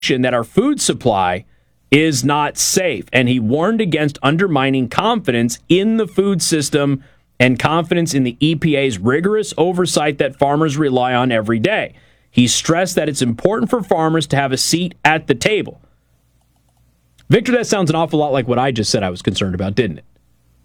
that our food supply is not safe. And he warned against undermining confidence in the food system and confidence in the EPA's rigorous oversight that farmers rely on every day. He stressed that it's important for farmers to have a seat at the table. Victor, that sounds an awful lot like what I just said I was concerned about, didn't it?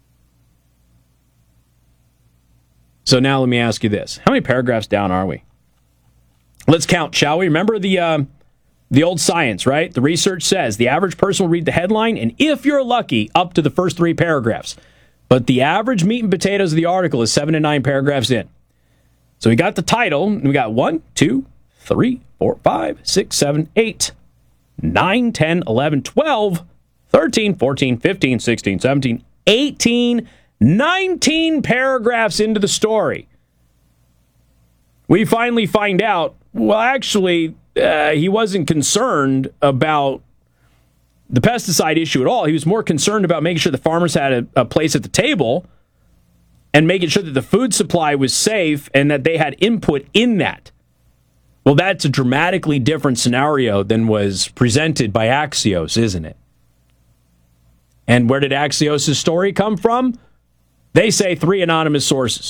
So now let me ask you this. How many paragraphs down are we? Let's count, shall we? Remember the old science, right? The research says the average person will read the headline, and if you're lucky, up to the first 3 paragraphs. But the average meat and potatoes of the article is 7 to 9 paragraphs in. So we got the title, and we got 1, 2, 3, 4, 5, 6, 7, 8, 9, 10, 11, 12, 13, 14, 15, 16, 17, 18, 19 paragraphs into the story. We finally find out, well, actually, he wasn't concerned about the pesticide issue at all. He was more concerned about making sure the farmers had a place at the table and making sure that the food supply was safe and that they had input in that. Well, that's a dramatically different scenario than was presented by Axios, isn't it? And where did Axios' story come from? They say 3 anonymous sources.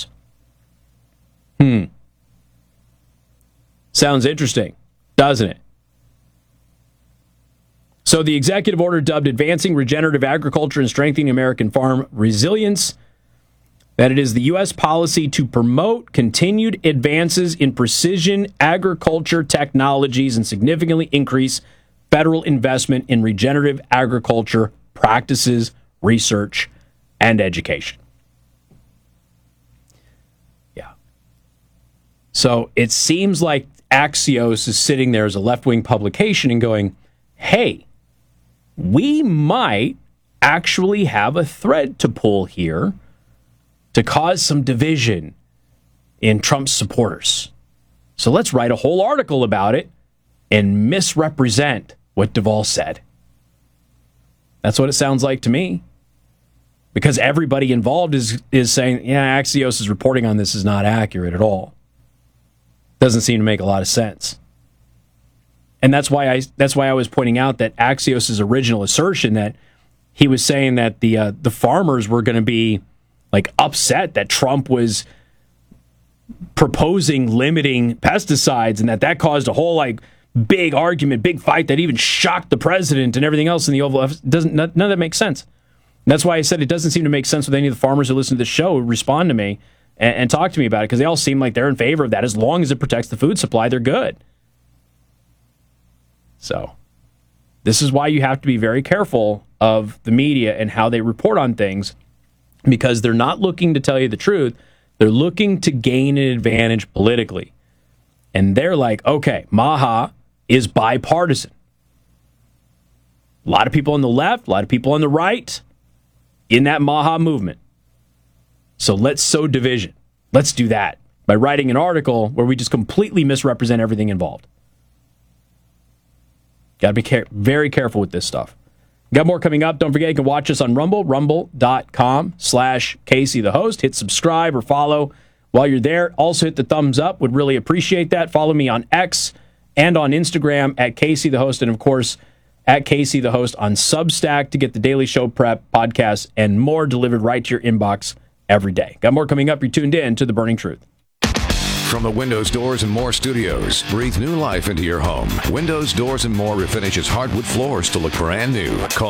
Sounds interesting, doesn't it? So the executive order dubbed Advancing Regenerative Agriculture and Strengthening American Farm Resilience, that it is the U.S. policy to promote continued advances in precision agriculture technologies and significantly increase federal investment in regenerative agriculture practices, research, and education. Yeah. So it seems like Axios is sitting there as a left-wing publication and going, hey, we might actually have a thread to pull here to cause some division in Trump's supporters. So let's write a whole article about it and misrepresent what Duvall said. That's what it sounds like to me. Because everybody involved is saying, yeah, Axios' reporting on this is not accurate at all. Doesn't seem to make a lot of sense. And that's why I was pointing out that Axios' original assertion that he was saying that the farmers were going to be like upset that Trump was proposing limiting pesticides and that caused a whole like big argument, big fight that even shocked the president and everything else in the Oval Office. None of that makes sense. And that's why I said it doesn't seem to make sense with any of the farmers who listen to the show who respond to me and talk to me about it, because they all seem like they're in favor of that. As long as it protects the food supply, they're good. So this is why you have to be very careful of the media and how they report on things, because they're not looking to tell you the truth. They're looking to gain an advantage politically. And they're like, okay, Maha is bipartisan. A lot of people on the left, a lot of people on the right in that Maha movement. So let's sow division. Let's do that by writing an article where we just completely misrepresent everything involved. Got to be very careful with this stuff. Got more coming up. Don't forget, you can watch us on Rumble, rumble.com/Casey the host. Hit subscribe or follow while you're there. Also hit the thumbs up. Would really appreciate that. Follow me on X and on Instagram at Casey the host. And of course, at Casey the host on Substack to get the daily show prep, podcasts, and more delivered right to your inbox every day. Got more coming up. You're tuned in to The Burning Truth. From the Windows, Doors, and More studios, breathe new life into your home. Windows, Doors, and More refinishes hardwood floors to look brand new. Call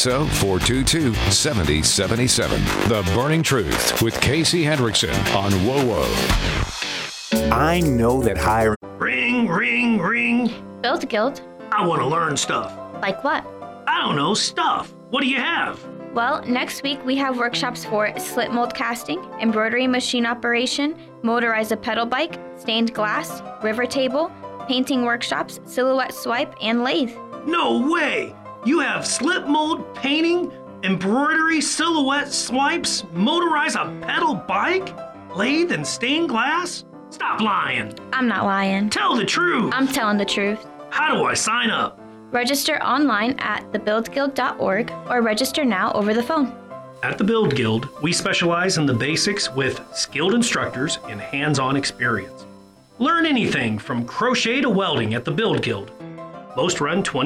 260-422-7077. The Burning Truth with Casey Hendrickson on WOWO. I know that hiring... Ring, ring, ring. Build Guild. I want to learn stuff. Like what? I don't know, stuff. What do you have? Well, next week we have workshops for slip mold casting, embroidery machine operation, motorize a pedal bike, stained glass, river table, painting workshops, silhouette swipe, and lathe. No way! You have slip mold, painting, embroidery, silhouette swipes, motorize a pedal bike, lathe, and stained glass? Stop lying. I'm not lying. Tell the truth. I'm telling the truth. How do I sign up? Register online at thebuildguild.org or register now over the phone. At the Build Guild, we specialize in the basics with skilled instructors and hands-on experience. Learn anything from crochet to welding at the Build Guild. Most run 20